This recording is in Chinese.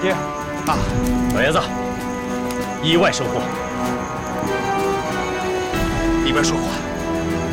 爹， 啊，老爷子，意外收获。 里边说话。